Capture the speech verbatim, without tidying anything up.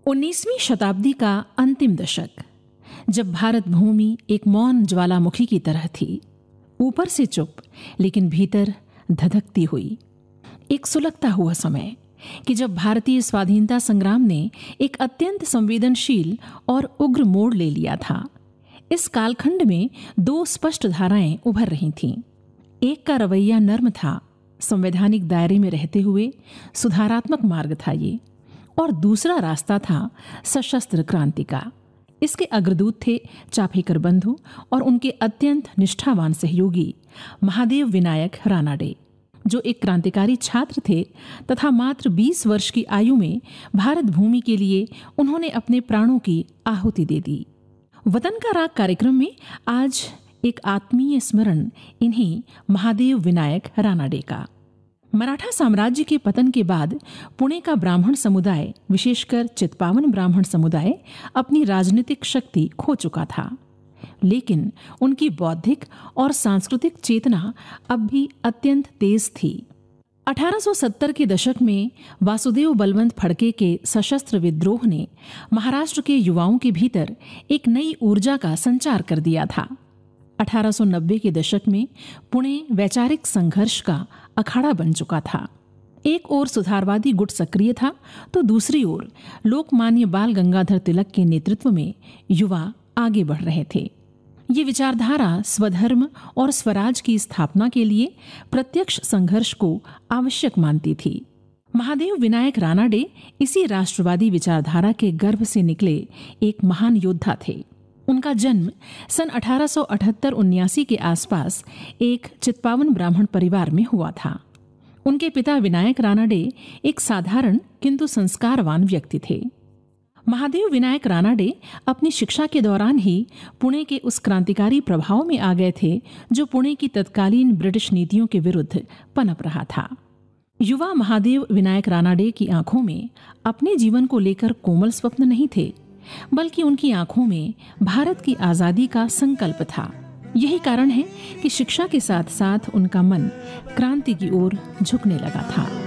उन्नीसवीं शताब्दी का अंतिम दशक, जब भारत भूमि एक मौन ज्वालामुखी की तरह थी, ऊपर से चुप लेकिन भीतर धधकती हुई। एक सुलगता हुआ समय कि जब भारतीय स्वाधीनता संग्राम ने एक अत्यंत संवेदनशील और उग्र मोड़ ले लिया था। इस कालखंड में दो स्पष्ट धाराएं उभर रही थीं। एक का रवैया नर्म था, संवैधानिक दायरे में रहते हुए सुधारात्मक मार्ग था ये, और दूसरा रास्ता था सशस्त्र क्रांति का। इसके अग्रदूत थे चापेकर बंधु और उनके अत्यंत निष्ठावान सहयोगी महादेव विनायक रानाडे, जो एक क्रांतिकारी छात्र थे तथा मात्र बीस वर्ष की आयु में भारत भूमि के लिए उन्होंने अपने प्राणों की आहुति दे दी। वतन का राग कार्यक्रम में आज एक आत्मीय स्मरण इन्हीं महादेव विनायक रानाडे का। मराठा साम्राज्य के पतन के बाद पुणे का ब्राह्मण समुदाय, विशेषकर चित्पावन ब्राह्मण समुदाय, अपनी राजनीतिक शक्ति खो चुका था, लेकिन उनकी बौद्धिक और सांस्कृतिक चेतना अब भी अत्यंत तेज थी। अठारह सौ सत्तर के दशक में वासुदेव बलवंत फड़के के सशस्त्र विद्रोह ने महाराष्ट्र के युवाओं के भीतर एक नई ऊर्जा का संचार कर दिया था। अठारह सौ नब्बे के दशक में पुणे वैचारिक संघर्ष का अखाड़ा बन चुका था। एक ओर सुधारवादी गुट सक्रिय था तो दूसरी ओर लोकमान्य बाल गंगाधर तिलक के नेतृत्व में युवा आगे बढ़ रहे थे। ये विचारधारा स्वधर्म और स्वराज की स्थापना के लिए प्रत्यक्ष संघर्ष को आवश्यक मानती थी। महादेव विनायक रानाडे इसी राष्ट्रवादी विचारधारा के गर्भ से निकले एक महान योद्धा थे। उनका जन्म सन अठारह सौ अठहत्तर उन्यासी के आसपास एक चित्पावन ब्राह्मण परिवार में हुआ था। उनके पिता विनायक रानाडे एक साधारण किंतु संस्कारवान व्यक्ति थे। महादेव विनायक रानाडे अपनी शिक्षा के दौरान ही पुणे के उस क्रांतिकारी प्रभाव में आ गए थे जो पुणे की तत्कालीन ब्रिटिश नीतियों के विरुद्ध पनप रहा था। युवा महादेव विनायक रानाडे की आंखों में अपने जीवन को लेकर कोमल स्वप्न नहीं थे, बल्कि उनकी आंखों में भारत की आजादी का संकल्प था। यही कारण है कि शिक्षा के साथ साथ उनका मन क्रांति की ओर झुकने लगा था।